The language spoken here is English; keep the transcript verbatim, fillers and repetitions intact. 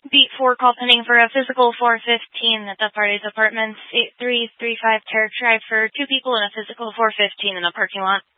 Beat four call pending for a physical four fifteen at the party's apartments, eight three three five Terrick Drive for two people in a physical four fifteen in the parking lot.